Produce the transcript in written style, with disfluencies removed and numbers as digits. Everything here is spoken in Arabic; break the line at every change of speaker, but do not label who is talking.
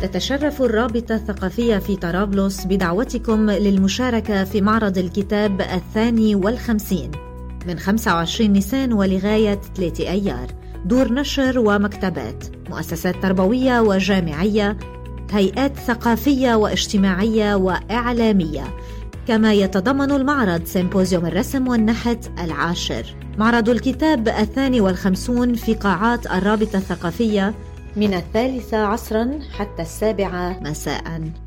تتشرف الرابطة الثقافية في طرابلس بدعوتكم للمشاركة في معرض الكتاب 52 من 25 نيسان ولغاية 3 أيار. دور نشر ومكتبات، مؤسسات تربوية وجامعية، هيئات ثقافية واجتماعية وإعلامية. كما يتضمن المعرض سيمبوزيوم الرسم والنحت 10. معرض الكتاب 52 في قاعات الرابطة الثقافية من 3 عصرا حتى 7 مساء.